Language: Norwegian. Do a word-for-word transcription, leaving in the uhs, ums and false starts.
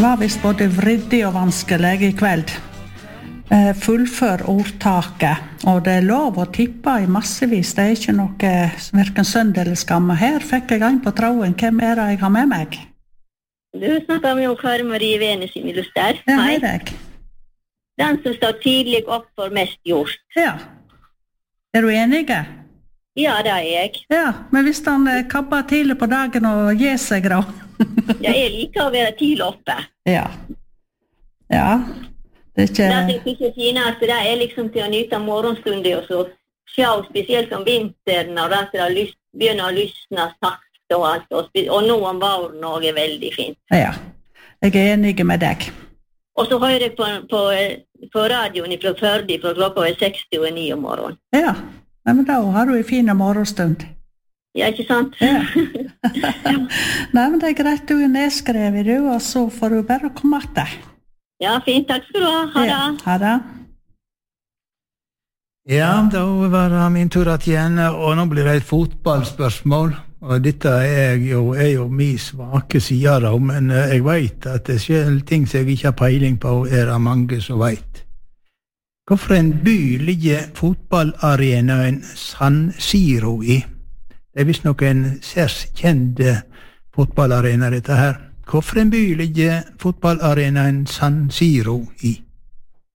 var visst både vridig og vanskelig I kveld. Eh, fullfør ordtaket, og det er lov å tippe I massevis. Det er ikke noe hverken synd eller skamme. Her fikk jeg en på tråden. Hvem er det jeg har med meg? Du snakker med Kari Marie Vene sin illuster. Ja, hei deg. Den som står tidlig opp for mest gjort. Ja. Er du enige? Ja, det er jeg. Ja, men hvis han eh, kabber tidlig på dagen og gir seg da? Ja, jeg liker å være tidlig oppe. Ja. Ja. Det er ikke... Det er ikke finest, det er liksom til å nyte morgenstunder og så se, spesielt om vinteren, når det er lyst, begynner å lysne sakte og alt, og, og nå om våren også er veldig fint. Ja, jeg er enig med deg. Og så hører jeg på, på, på radioen fra Førde, for klokka er seksti og ni om morgenen. Ja, ja, men da har du en fin morgenstund. Ja, ikke sant? Ja. Nei, men det er greit, du er nedskrevet, du, og så får du bare komme etter. Ja, fint, takk skal du ha. Ha det. Ja, ha det. Ja, da var det min tur igjen, og nå blir det et fotballspørsmål. Og dette er jo, er jo min svake side da, men jeg vet at det skjer ting som jeg ikke har peiling på, er det mange som vet. Hvorfor en by ligger fotballarenaen San Siro I? Det er visst noen særs kjente fotballarena dette her. Hvorfor en by ligger fotballarenaen San Siro I?